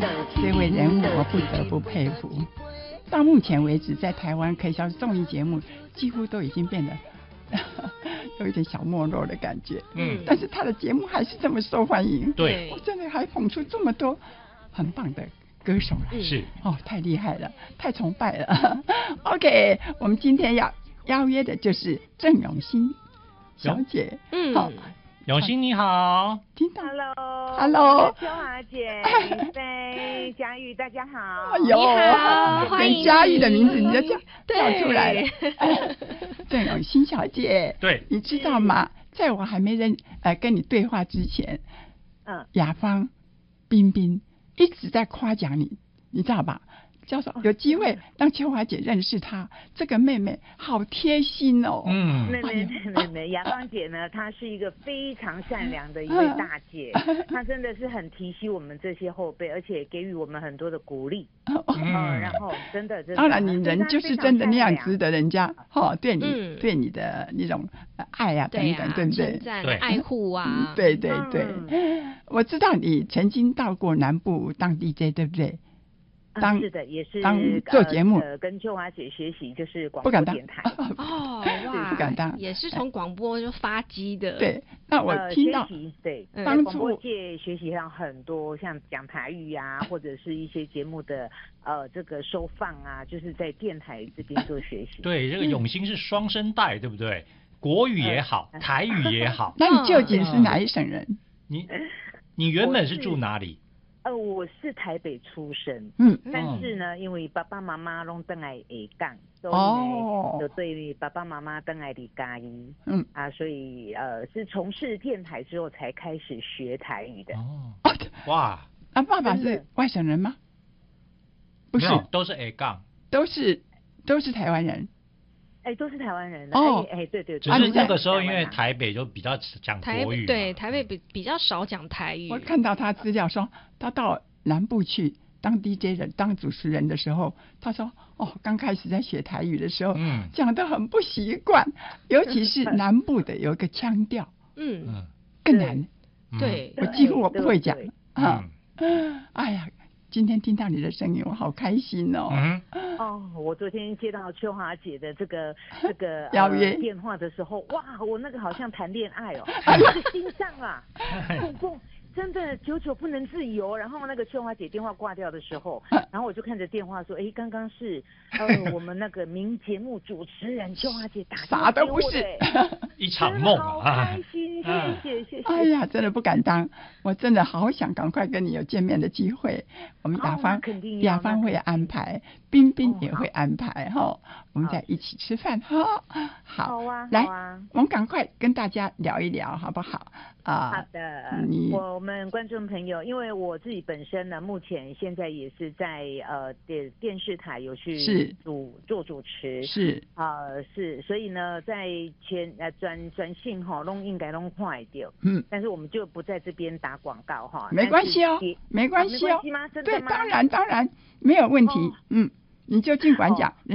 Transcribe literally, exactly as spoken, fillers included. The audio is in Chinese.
这位人物我不得不佩服。到目前为止，在台湾可以说综艺节目几乎都已经变得有一点小没落的感觉。嗯，但是他的节目还是这么受欢迎。 对， 我真的还捧出这么多很棒的歌手来。 是哦，太厉害了，太崇拜了。OK， 我们今天要邀约的就是郑永新小姐。嗯，好。 永新你好， 听到 ，Hello，Hello， 秋华姐、林飞、佳玉，大家好， 哎呦， 你好，欢迎跟佳玉的名字你就叫叫出来了。郑永新小姐， 对， 你知道吗？在我还没认呃跟你对话之前，嗯，雅芳、冰冰一直在夸奖你，你知道吧？教授有机会让秋华姐认识她，这个妹妹好贴心哦。 嗯，妹妹妹妹，雅芳姐呢，她是一个非常善良的一位大姐，她真的是很提携我们这些后辈，而且给予我们很多的鼓励。嗯，然后真的真的， 当然你人就是真的那样子的人家，哈，对你、嗯、对你的那种爱啊等等，对不对？ 对，爱护啊， 对对对。嗯、我知道你曾经到过南部当 D J， 对不对？ 当、嗯、是的，也是当做节目、 呃，跟秋华姐学习，就是广播电台。 哦，哇， 不敢当， 也是从广播就发迹的。 对，那我听到， 呃、学习对， 嗯、 在广播界学习上很多，像讲台语啊，或者是一些节目的呃这个收放啊，就是在电台这边做学习。 对，这个永新是双声带，对不对？国语也好，呃、台语也好。 那你究竟是哪一省人？ 你你原本是住哪里？ 呃，我是台北出生，嗯，但是呢，因为爸爸妈妈拢登来下港，所以呢，就对爸爸妈妈登来离嘉义，嗯啊，所以呃，是从事电台之后才开始学台语的。 哦，哇， 那爸爸是外省人吗？不是， 都是下港， 都是都是台湾人。 哎，都是台湾人哦，哎，对对， 只是那个时候因为台北就比较讲国语， 对，台北比比较少讲台语。 我看到他资料说，他到南部去当 D J 人、当主持人的时候，他说，哦，刚开始在学台语的时候，嗯，讲得很不习惯，尤其是南部的有一个腔调，嗯，更难。 对， 我几乎我不会讲啊，哎呀。今天听到你的声音，我好开心哦！嗯、 哦，我昨天接到秋华姐的这个这个邀约、 呃、电话的时候，哇，我那个好像谈恋爱哦，我的心上啊，蹦蹦。真的久久不能自由，然后那个秋华姐电话挂掉的时候，然后我就看着电话说，哎，刚刚是呃我们那个名节目主持人秋华姐打电话给我的， 啥都不是， 一场梦啊， 好开心，谢谢谢谢。 哎呀，真的不敢当，我真的好想赶快跟你有见面的机会。我们雅芳雅芳会安排，冰冰也会安排哈、哦，我们再一起吃饭哈。好， 好啊， 来， 好啊， 我们赶快跟大家聊一聊好不好？ 啊、好的，你我们观众朋友，因为我自己本身呢，目前现在也是在呃电电视台有去主做主持， 是啊、呃、是，所以呢，在前呃转转信哈，弄应该弄快掉，嗯，但是我们就不在这边打广告哈， 没关系哦，没关系哦， 没关系吗？真对， 的吗？ 当然当然没有问题，哦、嗯，你就尽管讲。哦